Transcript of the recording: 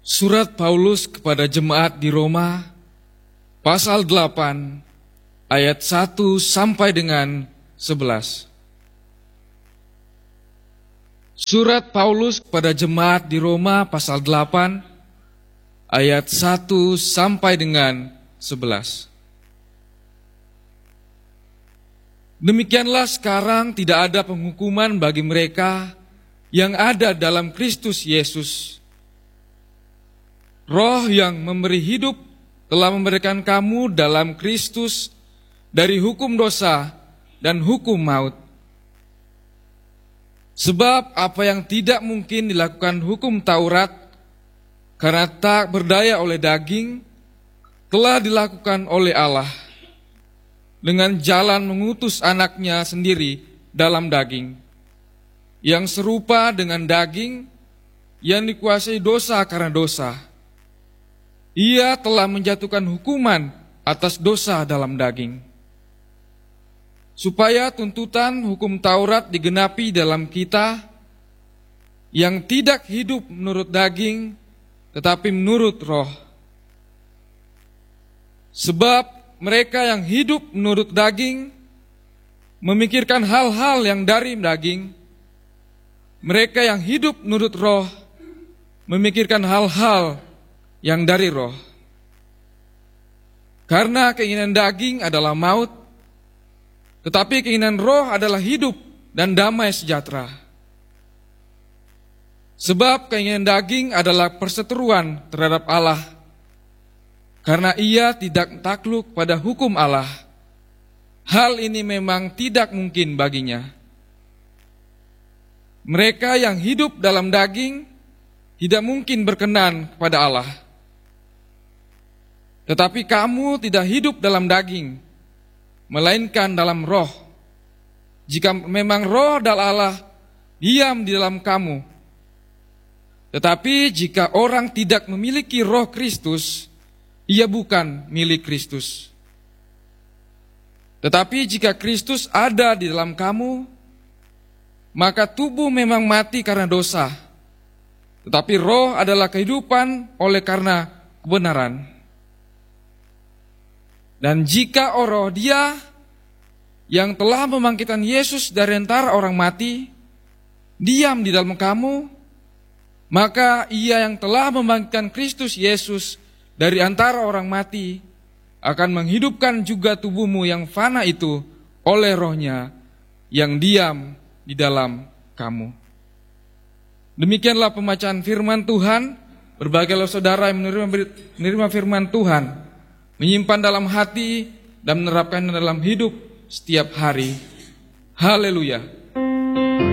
Surat Paulus kepada jemaat di Roma, pasal 8, ayat 1 sampai dengan 11. Surat Paulus kepada jemaat di Roma, pasal 8, ayat 1 sampai dengan 11. Demikianlah sekarang tidak ada penghukuman bagi mereka yang ada dalam Kristus Yesus. Roh yang memberi hidup telah memberikan kamu dalam Kristus dari hukum dosa dan hukum maut. Sebab apa yang tidak mungkin dilakukan hukum Taurat karena tak berdaya oleh daging, telah dilakukan oleh Allah dengan jalan mengutus anaknya sendiri dalam daging, yang serupa dengan daging yang dikuasai dosa karena dosa. Ia telah menjatuhkan hukuman atas dosa dalam daging, supaya tuntutan hukum Taurat digenapi dalam kita yang tidak hidup menurut daging, tetapi menurut roh. Sebab mereka yang hidup menurut daging memikirkan hal-hal yang dari daging, mereka yang hidup menurut roh memikirkan hal-hal yang dari roh. Karena keinginan daging adalah maut, tetapi keinginan roh adalah hidup dan damai sejahtera. Sebab keinginan daging adalah perseteruan terhadap Allah, karena ia tidak takluk pada hukum Allah. Hal ini memang tidak mungkin baginya. Mereka yang hidup dalam daging tidak mungkin berkenan kepada Allah. Tetapi kamu tidak hidup dalam daging, melainkan dalam roh. Jika memang roh dari Allah diam di dalam kamu. Tetapi jika orang tidak memiliki roh Kristus, ia bukan milik Kristus. Tetapi jika Kristus ada di dalam kamu, maka tubuh memang mati karena dosa, tetapi roh adalah kehidupan oleh karena kebenaran. Dan jika roh Dia yang telah membangkitkan Yesus dari antara orang mati diam di dalam kamu, maka Ia yang telah membangkitkan Kristus Yesus dari antara orang mati akan menghidupkan juga tubuhmu yang fana itu oleh Roh-Nya yang diam di dalam kamu. Demikianlah pembacaan firman Tuhan. Berbahagialah saudara yang menerima firman Tuhan, menyimpan dalam hati dan menerapkan dalam hidup setiap hari. Haleluya.